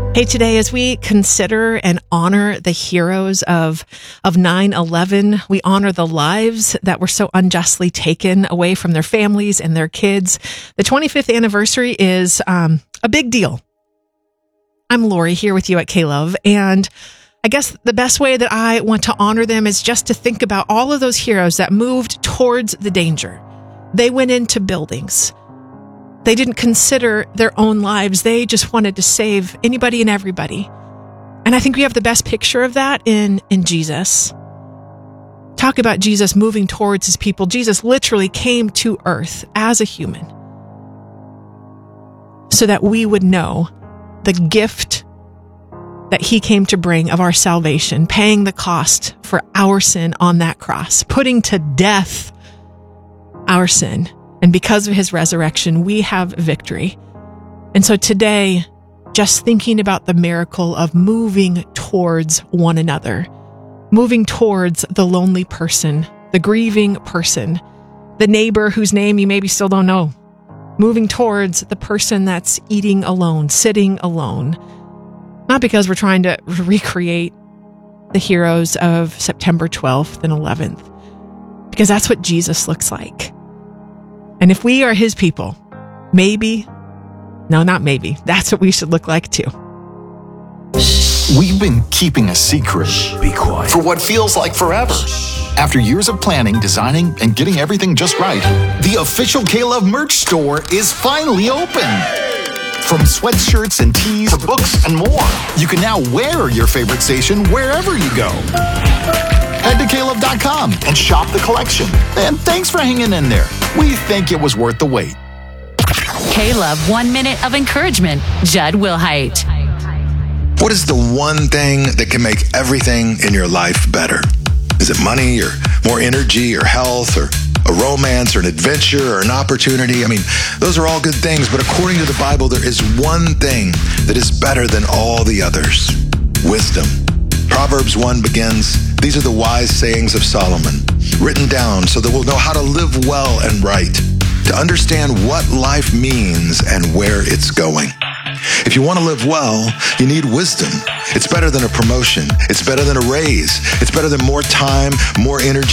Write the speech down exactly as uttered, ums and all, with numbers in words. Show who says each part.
Speaker 1: Hey, today, as we consider and honor the heroes of, of nine eleven, we honor the lives that were so unjustly taken away from their families and their kids. The twenty-fifth anniversary is um, a big deal. I'm Lori here with you at K-Love, and I guess the best way that I want to honor them is just to think about all of those heroes that moved towards the danger. They went into buildings. They didn't consider their own lives. They just wanted to save anybody and everybody. And I think we have the best picture of that in, in Jesus. Talk about Jesus moving towards his people. Jesus literally came to earth as a human so that we would know the gift that he came to bring of our salvation, paying the cost for our sin on that cross, putting to death our sin. And because of his resurrection, we have victory. And so today, just thinking about the miracle of moving towards one another, moving towards the lonely person, the grieving person, the neighbor whose name you maybe still don't know, moving towards the person that's eating alone, sitting alone. Not because we're trying to recreate the heroes of September twelfth and eleventh, because that's what Jesus looks like. And if we are his people, maybe, no, not maybe, that's what we should look like too.
Speaker 2: We've been keeping a secret.
Speaker 3: Be quiet.
Speaker 2: For what feels like forever. After years of planning, designing, and getting everything just right, the official K-Love merch store is finally open. From sweatshirts and tees to books and more, you can now wear your favorite station wherever you go. Head to K Love dot com and shop the collection. And thanks for hanging in there. We think it was worth the wait.
Speaker 4: K-Love One Minute of Encouragement, Judd Wilhite.
Speaker 3: What is the one thing that can make everything in your life better? Is it money or more energy or health or a romance or an adventure or an opportunity? I mean, those are all good things, but according to the Bible, there is one thing that is better than all the others: wisdom. Proverbs one begins, "These are the wise sayings of Solomon, written down so that we'll know how to live well and right, to understand what life means and where it's going." If you want to live well, you need wisdom. It's better than a promotion. It's better than a raise. It's better than more time, more energy.